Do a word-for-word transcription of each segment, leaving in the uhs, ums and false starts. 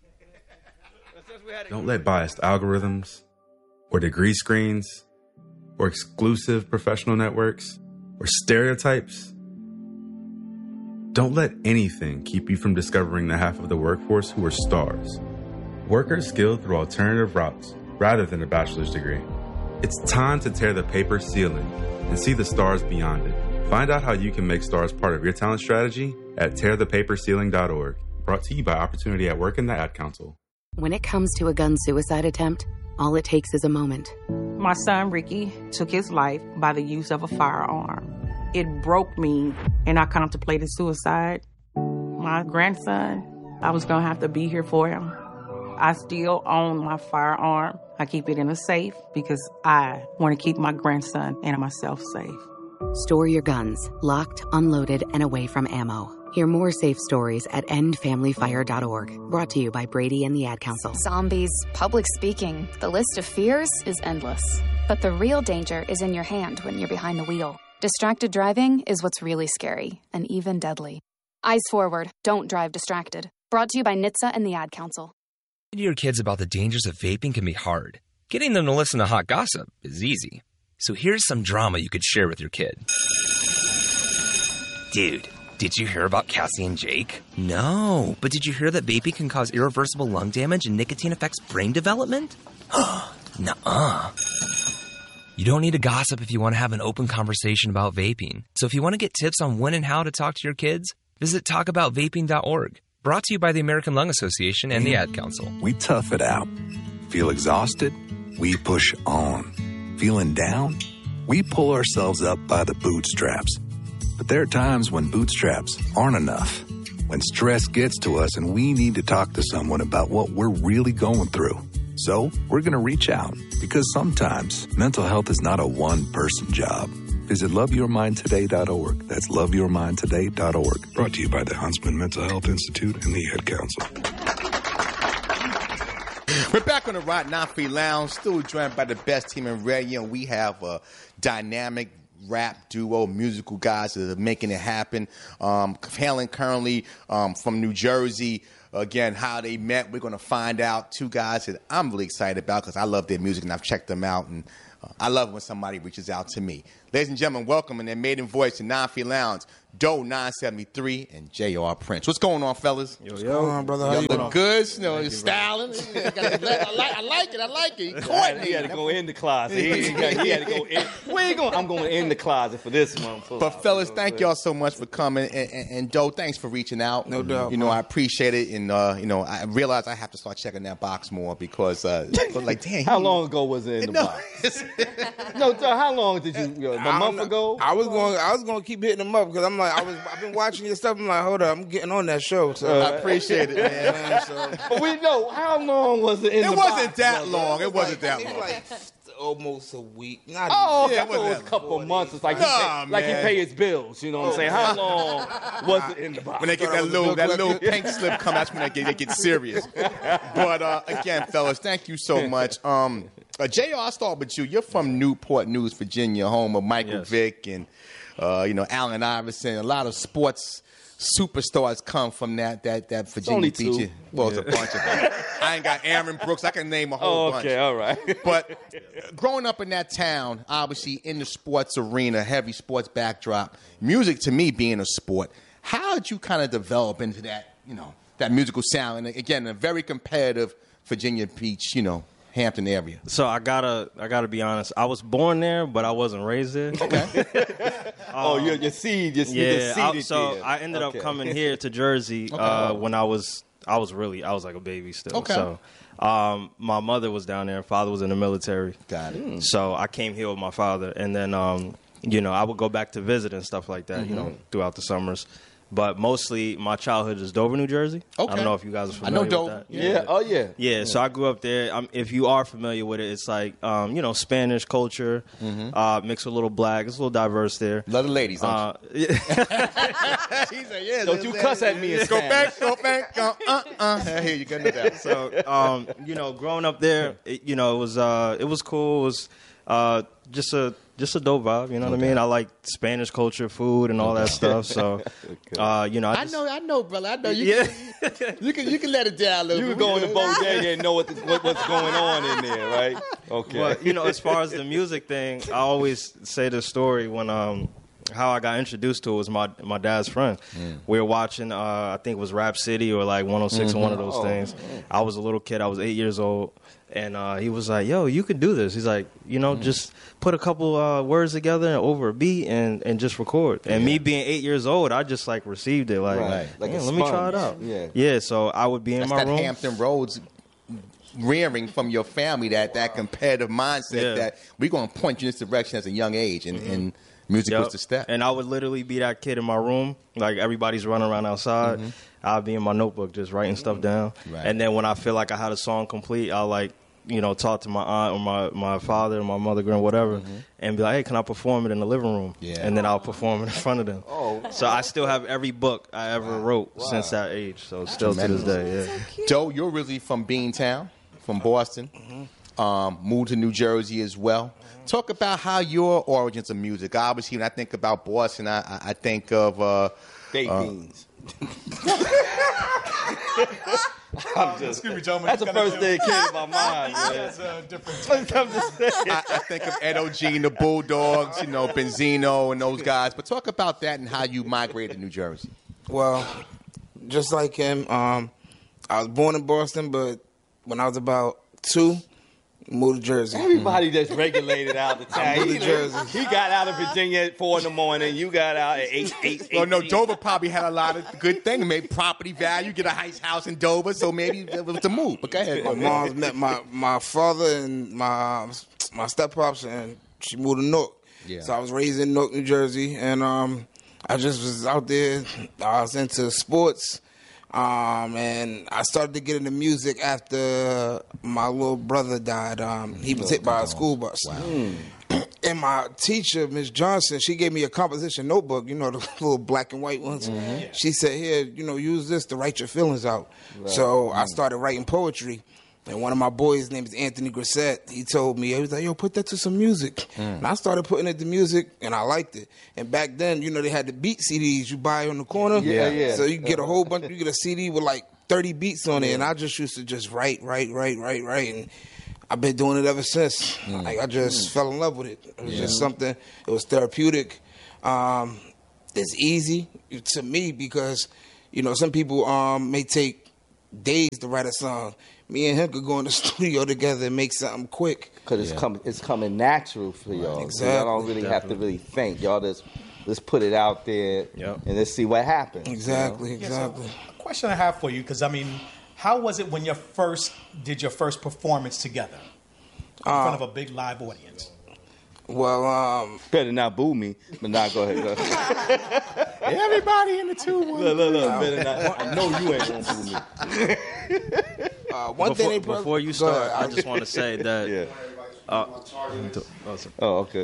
Don't let biased algorithms or degree screens or exclusive professional networks or stereotypes. Don't let anything keep you from discovering the half of the workforce who are stars. Workers skilled through alternative routes rather than a bachelor's degree. It's time to tear the paper ceiling and see the stars beyond it. Find out how you can make stars part of your talent strategy at tear the paper ceiling dot org. Brought to you by Opportunity at Work and the Ad Council. When it comes to a gun suicide attempt, all it takes is a moment. My son, Ricky, took his life by the use of a firearm. It broke me, and I contemplated suicide. My grandson, I was going to have to be here for him. I still own my firearm. I keep it in a safe because I want to keep my grandson and myself safe. Store your guns, locked, unloaded, and away from ammo. Hear more safe stories at end family fire dot org. Brought to you by Brady and the Ad Council. Zombies, public speaking. The list of fears is endless. But the real danger is in your hand when you're behind the wheel. Distracted driving is what's really scary and even deadly. Eyes forward. Don't drive distracted. Brought to you by N H T S A and the Ad Council. Talking to your kids about the dangers of vaping can be hard. Getting them to listen to hot gossip is easy. So here's some drama you could share with your kid. Dude, did you hear about Cassie and Jake? No, but did you hear that vaping can cause irreversible lung damage and nicotine affects brain development? Nuh-uh. You don't need to gossip if you want to have an open conversation about vaping. So if you want to get tips on when and how to talk to your kids, visit talk about vaping dot org. Brought to you by the American Lung Association and the Ad Council. We tough it out. Feel exhausted? We push on. Feeling down? We pull ourselves up by the bootstraps. But there are times when bootstraps aren't enough. When stress gets to us and we need to talk to someone about what we're really going through. So we're going to reach out because sometimes mental health is not a one-person job. Visit love your mind today dot org. That's love your mind today dot org. Brought to you by the Huntsman Mental Health Institute and the Ad Council. We're back on the Rod Nafi Lounge, still joined by the best team in radio. We have a dynamic rap duo, musical guys that are making it happen. Um, hailing currently um, from New Jersey. Again, how they met, we're going to find out. Two guys that I'm really excited about because I love their music and I've checked them out. And uh, I love when somebody reaches out to me. Ladies and gentlemen, welcome in their maiden voice to Nafi Lounge, Doe nine seventy-three and J R Prince. What's going on, fellas? Yo, yo. What's going on, brother? How Y'all you look doing? good. You know, you're styling. I, like, I like it. I like it. He, he had to go in the closet. He, he, got, he had to go in. Where you going? I'm going in the closet for this month. But fellas, thank y'all so much for coming. And, and, and Doe, thanks for reaching out. No doubt. You know, man. I appreciate it. And, uh, you know, I realize I have to start checking that box more because, uh, like, damn. How long ago was it in the no. box? No, so how long did you, you know, a month ago? I was going I was going to keep hitting them up because I'm like, I was, I've been watching your stuff. I'm like, hold up, I'm getting on that show. So. I appreciate it, man. man so. But we know, how long was it in It the wasn't box? that long. It wasn't that Maybe long. like almost a week. Not Oh, even. yeah, Yeah, I it thought it was wasn't a couple of months. It's like, Nah, he pay, like he man. pay his bills. You know what I'm saying? How long was it in the box? When they get that little that little pink slip come, that's when they get, they get serious. But uh, again, fellas, thank you so much. Um, uh, J R, I'll start with you. You're from Newport News, Virginia, home of Michael Yes. Vick and uh, you know Allen Iverson. A lot of sports superstars come from that that that Virginia only Beach. two. Well, it's a bunch of them. I ain't got Aaron Brooks. I can name a whole Oh, bunch. okay, all right. But growing up in that town, obviously in the sports arena, heavy sports backdrop, music to me being a sport, how did you kind of develop into that, you know, that musical sound? And again, a very competitive Virginia Beach, you know, Hampton area. So I gotta, I gotta be honest. I was born there, but I wasn't raised there. Okay. Oh, your your seed, your, Yeah. your seed I, is so there. I ended Okay. up coming here to Jersey uh, when I was, I was really, I was like a baby still. Okay. So um, my mother was down there. Father was in the military. Got it. So I came here with my father, and then um, you know I would go back to visit and stuff like that. You know, throughout the summers. But mostly my childhood is Dover, New Jersey. Okay. I don't know if you guys are I familiar know with Dover. that. Yeah. Oh, yeah. Yeah, so I grew up there. Um, if you are familiar with it, it's like, um, you know, Spanish culture, uh, mixed with a little black. It's a little diverse there. Love the ladies, don't Uh, you? He said, yeah, Don't you cuss at me in Go Spanish. back, go back, go, uh, uh. Here, you got that. so, um, you know, growing up there, it, you know, it was uh, it was cool. It was uh, just a just a dope vibe. You know what I mean? I like Spanish culture, food, and all that stuff. So, uh, you know, I, I just, know, I know, brother. I know you. Yeah. Can, you can, you can let it down a little. You bit. can go in the bodega and know what, the, what what's going on in there, right? Okay. But you know, as far as the music thing, I always say the story when um. how I got introduced to it was my my dad's friend. Mm. We were watching, uh, I think it was Rap City or like one oh six mm-hmm. or one of those oh, things. Man. I was a little kid. I was eight years old. And uh, he was like, yo, you could do this. He's like, you know, mm. just put a couple uh, words together over a beat and, and just record. And yeah. me being eight years old, I just like received it. Like, right. like let me try it out. Yeah, yeah so I would be in That's my that room. Hampton Roads rearing from your family, that, that competitive mindset Yeah. that we're going to point you in this direction as a young age. And, mm-hmm. and music Yep. was the step. And I would literally be that kid in my room. Like, everybody's running around outside. Mm-hmm. I'll be in my notebook just writing stuff down. Right. And then when I feel like I had a song complete, I'll, like, you know, talk to my aunt or my, my father or my mother, or whatever, mm-hmm. and be like, hey, can I perform it in the living room? Yeah. And then I'll perform it in front of them. Oh, so I still have every book I ever wow. wrote wow. since that age. So That's still tremendous. To this day, yeah. So Joe, you're originally from Beantown, from Boston. Mm-hmm. Um, moved to New Jersey as well. Mm-hmm. Talk about how your origins of music. Obviously, when I think about Boston, I, I, I think of uh, baked uh, beans. I'm just, Excuse me, gentlemen. That's the first thing that came to my mind. That's a different. I'm just saying. I, I think of Ed O'Gene, the Bulldogs, you know, Benzino and those guys. But talk about that and how you migrated to New Jersey. Well, just like him, um, I was born in Boston, but when I was about two, moved to Jersey. Everybody just regulated out the town. Moved to Jersey. He got out of Virginia at four in the morning. You got out at eight, eight, eight. Well, no, Dover probably had a lot of good things. Maybe property value, get a nice house in Dover, so maybe it was a move. But go ahead. My mom's met my, my father and my my step-pops, and she moved to Newark. Yeah. So I was raised in Newark, New Jersey, and um, I just was out there. I was into sports. Um, and I started to get into music after my little brother died. Um, he was hit by a school bus. Wow. And my teacher, Miss Johnson, she gave me a composition notebook, you know, the little black and white ones. Mm-hmm. She said, here, you know, use this to write your feelings out. Right. So I started writing poetry. And one of my boys, his name is Anthony Grissett, he told me, he was like, yo, put that to some music. Mm. And I started putting it to music, and I liked it. And back then, you know, they had the beat C Ds you buy on the corner. Yeah, yeah. So you get a whole bunch, you get a C D with like thirty beats on it. And I just used to just write, write, write, write, write. And I've been doing it ever since. Mm. Like, I just mm. fell in love with it. It was yeah. just something, it was therapeutic. Um, it's easy to me because, you know, some people um, may take days to write a song. Me and him could go in the studio together and make something quick. Because it's, yeah. coming, it's coming natural for y'all. Right, exactly. So y'all don't really Definitely. have to really think. Y'all just, let's put it out there yep. and let's see what happens. Exactly, you know? exactly. Yeah, so a question I have for you, because, I mean, how was it when you first did your first performance together in uh, front of a big live audience? Well, um... better not boo me, but not go ahead. Go ahead. Everybody in the two one. Look, look, look. Better not, I know you ain't going to boo me. Uh, one before, thing they before you start, I just want to say that. Yeah. Uh, oh, okay.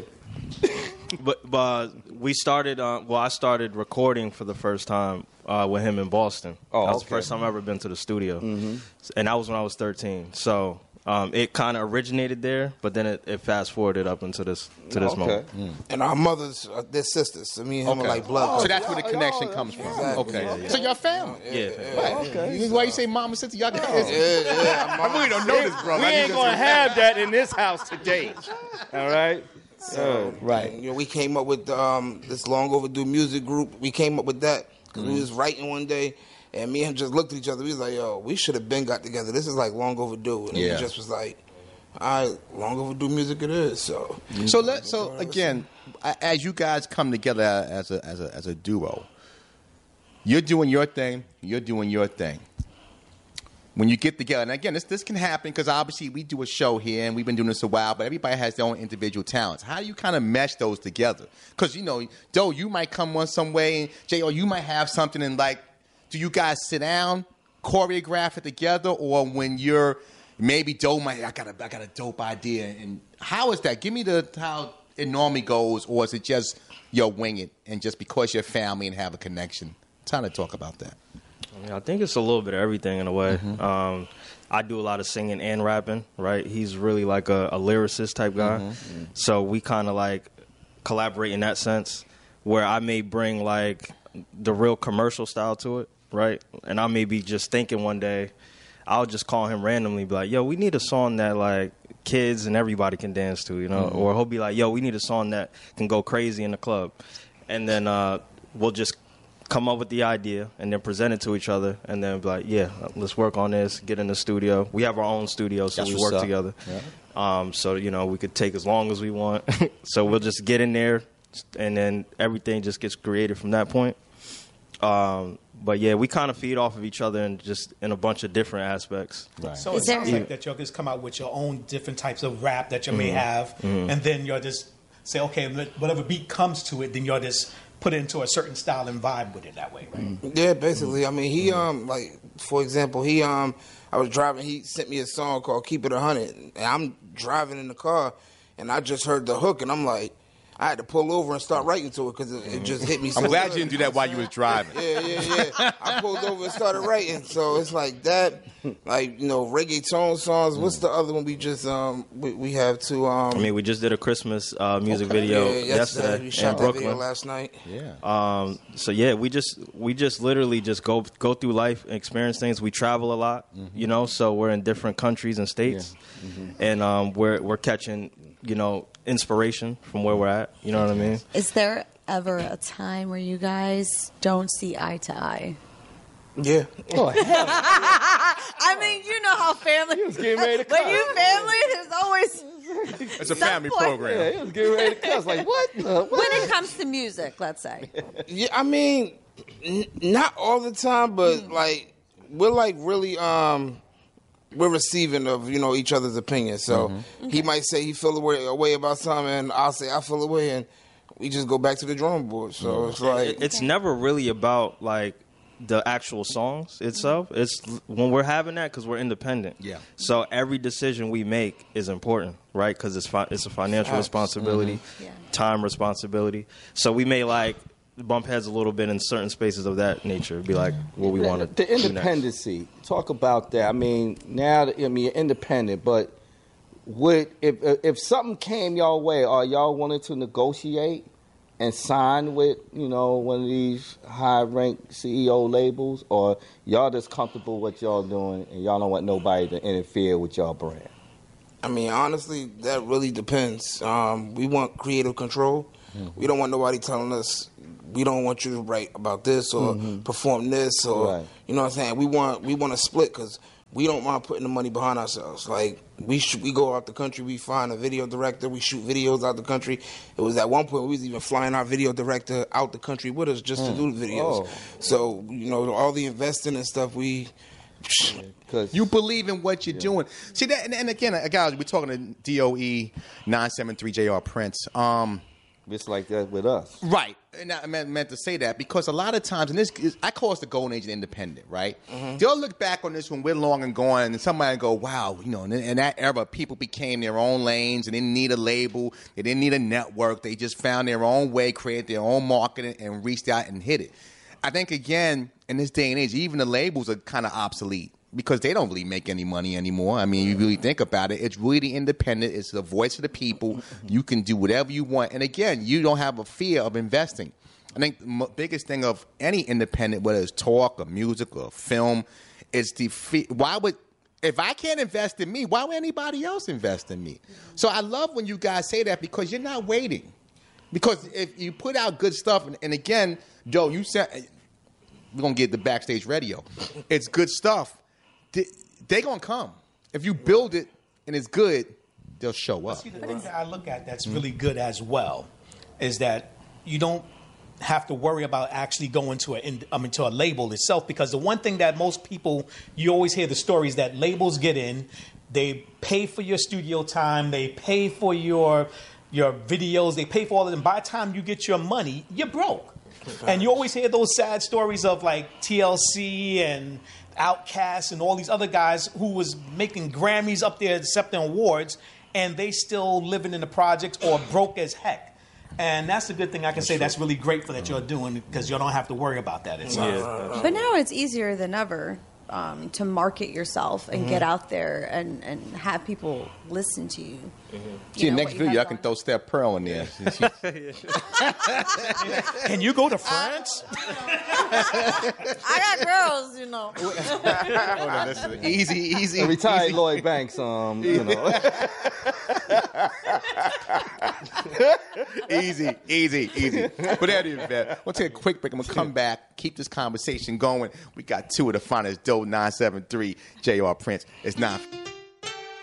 But but we started. Uh, well, I started recording for the first time uh, with him in Boston. Oh, that was okay. the first time I ever been to the studio, mm-hmm. and that was when I was thirteen. So. Um, it kind of originated there, but then it, it fast forwarded up into this to this okay. moment. Mm. And our mothers, uh, they're sisters. So me and him okay. are like blood. Oh, so that's where the connection comes from. Exactly. Okay. Yeah, yeah. So y'all family. Yeah. yeah. yeah. Right. Okay. This is why you say mama, sister, y'all got yeah, yeah. I really don't know this, bro. We ain't going to have that in this house today. All right? So, uh, right. And, you know, we came up with um, this long overdue music group. We came up with that because mm. we was writing one day. And me and him just looked at each other. We was like, yo, we should have been got together. This is like long overdue. And yeah. we just was like, all right, long overdue music it is. So, so let so again, as you guys come together as a as a as a duo, you're doing your thing, you're doing your thing. When you get together, and again, this this can happen because obviously we do a show here and we've been doing this a while, but everybody has their own individual talents. How do you kind of mesh those together? Because you know, Doe, you might come one some way, and J O, you might have something, and like, do you guys sit down, choreograph it together, or when you're maybe Doe might, I got a, I got a dope idea. And how is that? Give me the how it normally goes, or is it just yo wing it and just because you're family and have a connection? Time to talk about that. I mean, I think it's a little bit of everything in a way. Mm-hmm. Um, I do a lot of singing and rapping, right? He's really like a, a lyricist type guy. Mm-hmm. So we kind of like collaborate in that sense, where I may bring like the real commercial style to it, right? And I may be just thinking one day, I'll just call him randomly, be like, yo, we need a song that like kids and everybody can dance to, you know? Mm-hmm. Or he'll be like, yo, we need a song that can go crazy in the club. And then uh, we'll just come up with the idea and then present it to each other and then be like, yeah, let's work on this, get in the studio. We have our own studio, so That's we work up. together. Yeah. Um, so, you know, we could take as long as we want. So we'll just get in there and then everything just gets created from that point. Um, but yeah, we kind of feed off of each other and just in a bunch of different aspects. Right. So it Is sounds there... like that y'all just come out with your own different types of rap that you mm-hmm. may have, mm-hmm. and then you'll just say, okay, whatever beat comes to it, then you'll just put it into a certain style and vibe with it that way, right? Mm-hmm. Yeah, basically. I mean, he um like for example, he um I was driving, he sent me a song called "Keep It a Hundred," and I'm driving in the car, and I just heard the hook, and I'm like, I had to pull over and start writing to it because it, it just hit me so I'm glad good. you didn't do that while you was driving. Yeah, yeah, yeah. I pulled over and started writing. So it's like that, like, you know, reggaeton songs. What's the other one we just, um, we, we have to, um... I mean, we just did a Christmas uh, music okay. video yeah, yesterday, yesterday we shot in Brooklyn. That video last night. Yeah. Um, so, yeah, we just, we just literally just go go through life and experience things. We travel a lot, mm-hmm. you know, so we're in different countries and states. Yeah. Mm-hmm. And um, we're we're catching, you know, inspiration from where we're at. You know what I mean? Is there ever a time where you guys don't see eye to eye? Yeah. Oh, I mean, you know how family. He was getting ready to cuss. When you family, there's always. It's a family point. program. Yeah, he was getting ready to cuss. Like what? Uh, what? When it comes to music, let's say. Yeah, I mean, n- not all the time, but mm. like we're like really um. we're receiving of, you know, each other's opinions. So mm-hmm. he might say he feel a way, a way about something, and I'll say I feel a way, and we just go back to the drawing board. So mm-hmm. it's like it, it's never really about like the actual songs itself. It's when we're having that because we're independent. Yeah. So every decision we make is important, right? Because it's fi- it's a financial responsibility, mm-hmm. yeah. time responsibility. So we may like bump heads a little bit in certain spaces of that nature. Be like what we want to. The independency. Talk about that. I mean, now that, I mean, you're independent, but would if if something came y'all way, or y'all wanted to negotiate and sign with, you know, one of these high-ranked C E O labels, or y'all just comfortable with what y'all doing and y'all don't want nobody to interfere with y'all brand? I mean, honestly, that really depends. Um, we want creative control. Mm-hmm. We don't want nobody telling us, we don't want you to write about this or mm-hmm. perform this or, right. you know what I'm saying? We want we want to split because we don't mind putting the money behind ourselves. Like, we sh- we go out the country, we find a video director, we shoot videos out the country. It was at one point we was even flying our video director out the country with us just mm. to do the videos. Oh. So, you know, all the investing and stuff, we... Cause you believe in what you're yeah. doing. See, that, and, and again, guys, we're talking to D O E nine seven three J R Prince. Um... It's like that with us. Right. And I meant, meant to say that because a lot of times, and this is, I call it the golden age of independent, right? Mm-hmm. They'll look back on this when we're long and gone, and somebody go, wow, you know, in, in that era, people became their own lanes and didn't need a label. They didn't need a network. They just found their own way, created their own marketing, and reached out and hit it. I think, again, in this day and age, even the labels are kind of obsolete. Because they don't really make any money anymore. I mean, you really think about it. It's really independent. It's the voice of the people. You can do whatever you want. And again, you don't have a fear of investing. I think the m- biggest thing of any independent, whether it's talk or music or film, is the fe- why would if I can't invest in me, why would anybody else invest in me? So I love when you guys say that because you're not waiting. Because if you put out good stuff, and, and again, Joe, you said we're gonna get the backstage radio. It's good stuff. They're going to come. If you build it and it's good, they'll show up. See, the thing that I look at that's really good as well is that you don't have to worry about actually going to a, I mean, to a label itself, because the one thing that most people, you always hear the stories that labels get in, they pay for your studio time, they pay for your your videos, they pay for all of them. By the time you get your money, you're broke. And you always hear those sad stories of like T L C and Outkast and all these other guys who was making Grammys up there accepting awards, and they still living in the projects or broke as heck. And that's the good thing I can say that's really grateful that you're doing, because you don't have to worry about that. It's yeah. But now it's easier than ever um, to market yourself and Mhm. get out there and, and have people listen to you. See, You know, next what you video, I have can throw Steph Pearl in there. Can you go to France? I got girls, you know. Hold on, listen. Easy, easy. A retired easy. Lloyd Banks, um, you know. easy, easy, easy. But anyway, man, we'll take a quick break. I'm going to come back, keep this conversation going. We got two of the finest, Doe nine seven three, J R Prince. It's not...